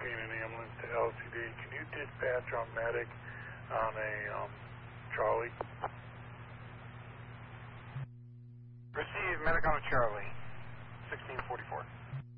between an ambulance to LCD. Can you dispatch on medic on a Charlie? Receive medic on a Charlie, 1644.